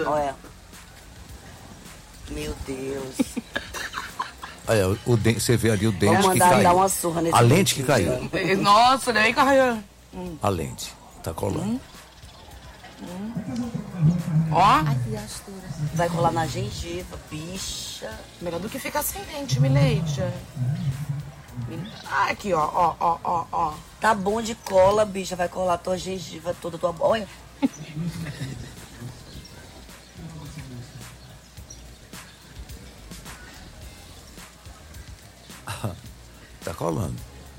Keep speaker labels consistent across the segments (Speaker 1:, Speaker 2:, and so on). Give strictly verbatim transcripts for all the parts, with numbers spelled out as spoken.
Speaker 1: ajuda.
Speaker 2: Olha. Meu Deus.
Speaker 3: Olha, o, o dente, você vê ali o dente
Speaker 2: Vou
Speaker 3: que
Speaker 2: mandar
Speaker 3: caiu.
Speaker 2: dar uma surra nesse
Speaker 3: A lente
Speaker 2: dente,
Speaker 3: que caiu.
Speaker 1: Nossa, olha aí, Carreira.
Speaker 3: Hum. A lente. Tá colando. Hum.
Speaker 1: Hum. Ó.
Speaker 2: Ai, que gastura. Vai colar na gengiva, bicha.
Speaker 1: Melhor do que ficar sem dente, Mileide. Ah, aqui, ó, ó, ó, ó, ó.
Speaker 2: Tá bom de cola, bicha. Vai colar tua gengiva toda, tua... Olha.
Speaker 3: Tá colando.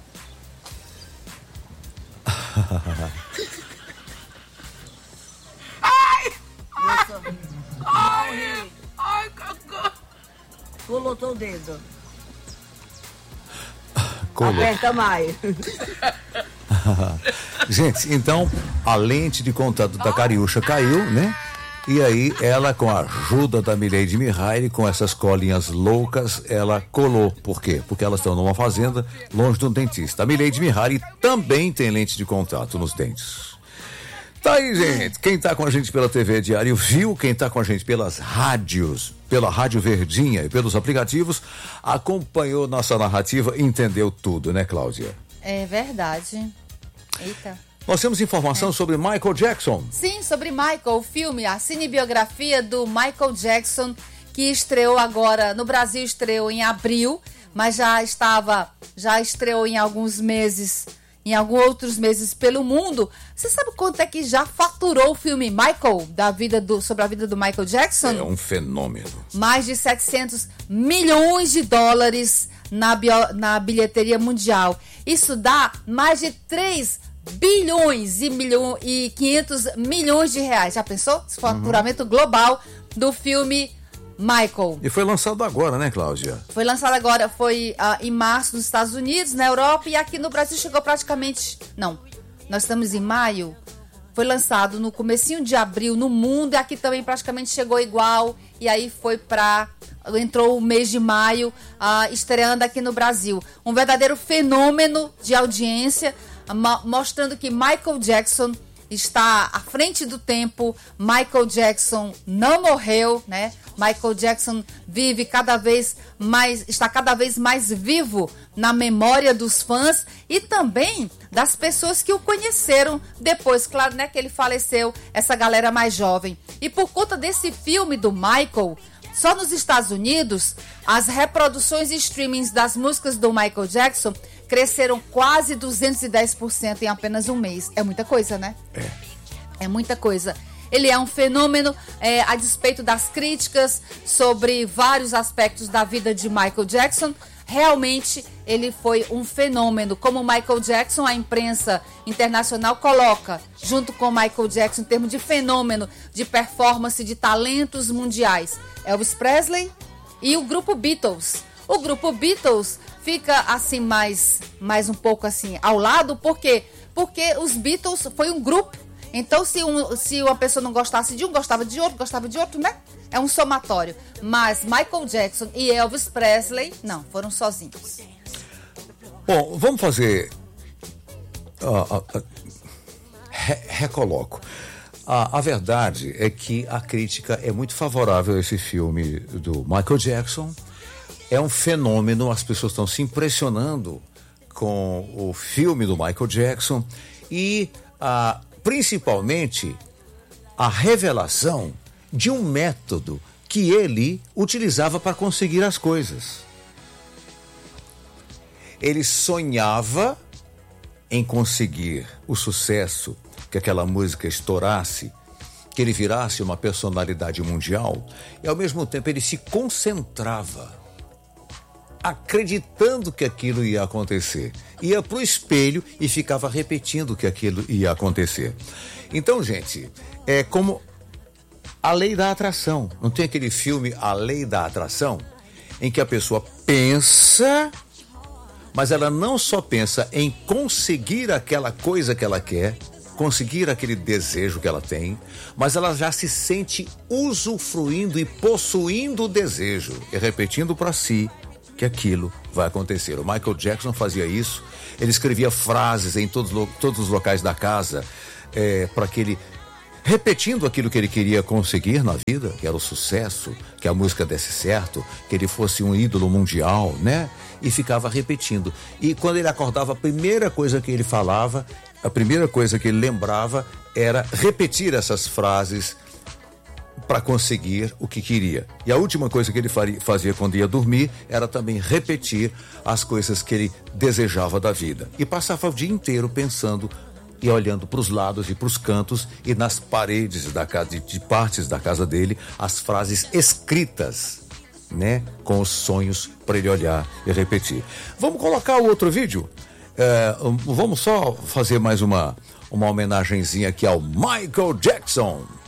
Speaker 1: Ai! Ai! Ai! Ai, cagou!
Speaker 2: Colou teu dedo.
Speaker 3: Colou.
Speaker 2: Aperta mais.
Speaker 3: Gente, então a lente de contato da Cariúcha caiu, né? E aí ela, com a ajuda da Mileide Mihaly, com essas colinhas loucas, ela colou. Por quê? Porque elas estão numa fazenda longe de um dentista. A Mileide Mihaly também tem lente de contato nos dentes. Tá aí, gente. Quem tá com a gente pela T V Diário viu, quem tá com a gente pelas rádios, pela Rádio Verdinha e pelos aplicativos, acompanhou nossa narrativa e entendeu tudo, né, Cláudia?
Speaker 4: É verdade. Eita.
Speaker 3: Nós temos informação é. sobre Michael Jackson.
Speaker 4: Sim, sobre Michael, o filme, a cinebiografia do Michael Jackson, que estreou agora, no Brasil estreou em abril, mas já estava, já estreou em alguns meses, em alguns outros meses pelo mundo. Você sabe quanto é que já faturou o filme Michael, da vida do, sobre a vida do Michael Jackson?
Speaker 3: É um fenômeno.
Speaker 4: Mais de setecentos milhões de dólares na, bio, na bilheteria mundial. Isso dá mais de três bilhões e, milho, e quinhentos milhões de reais. Já pensou? Esse faturamento uhum. global do filme Michael.
Speaker 3: E foi lançado agora, né, Cláudia?
Speaker 4: Foi lançado agora, foi uh, em março nos Estados Unidos, na Europa, e aqui no Brasil chegou praticamente... Não, nós estamos em maio. Foi lançado no comecinho de abril no mundo, e aqui também praticamente chegou igual. E aí foi pra... Entrou o mês de maio, uh, estreando aqui no Brasil. Um verdadeiro fenômeno de audiência, mostrando que Michael Jackson está à frente do tempo. Michael Jackson não morreu, né? Michael Jackson vive cada vez mais, está cada vez mais vivo na memória dos fãs e também das pessoas que o conheceram depois, claro, né, que ele faleceu, essa galera mais jovem. E por conta desse filme do Michael, só nos Estados Unidos, as reproduções e streamings das músicas do Michael Jackson cresceram quase duzentos e dez por cento em apenas um mês. É muita coisa, né?
Speaker 3: É.
Speaker 4: É muita coisa. Ele é um fenômeno, é, a despeito das críticas sobre vários aspectos da vida de Michael Jackson. Realmente, ele foi um fenômeno. Como Michael Jackson, a imprensa internacional coloca, junto com Michael Jackson, em termos de fenômeno, de performance, de talentos mundiais, Elvis Presley e o grupo Beatles. O grupo Beatles fica assim mais, mais um pouco assim ao lado, por quê? Porque os Beatles foi um grupo. Então, se, um, se uma pessoa não gostasse de um, gostava de outro, gostava de outro, né? É um somatório. Mas Michael Jackson e Elvis Presley, não, foram sozinhos.
Speaker 3: Bom, vamos fazer... Uh, uh, uh, re recoloco. A, a verdade é que a crítica é muito favorável a esse filme do Michael Jackson. É um fenômeno, as pessoas estão se impressionando com o filme do Michael Jackson e a... principalmente a revelação de um método que ele utilizava para conseguir as coisas. Ele sonhava em conseguir o sucesso, que aquela música estourasse, que ele virasse uma personalidade mundial, e ao mesmo tempo ele se concentrava, acreditando que aquilo ia acontecer. Ia pro espelho e ficava repetindo que aquilo ia acontecer. Então, gente, é como a lei da atração. Não tem aquele filme A Lei da Atração? Em que a pessoa pensa, mas ela não só pensa em conseguir aquela coisa que ela quer, conseguir aquele desejo que ela tem, mas ela já se sente usufruindo e possuindo o desejo e repetindo para si que aquilo vai acontecer. O Michael Jackson fazia isso. Ele escrevia frases em todos, todos os locais da casa é, para que ele repetindo aquilo que ele queria conseguir na vida, que era o sucesso, que a música desse certo, que ele fosse um ídolo mundial, né? E ficava repetindo. E quando ele acordava, a primeira coisa que ele falava, a primeira coisa que ele lembrava era repetir essas frases para conseguir o que queria. E a última coisa que ele faria, fazia quando ia dormir era também repetir as coisas que ele desejava da vida. E passava o dia inteiro pensando e olhando para os lados e para os cantos e nas paredes da casa, de, de partes da casa dele, as frases escritas, né, com os sonhos para ele olhar e repetir. Vamos colocar o outro vídeo? É, vamos só fazer mais uma, uma homenagenzinha aqui ao Michael Jackson.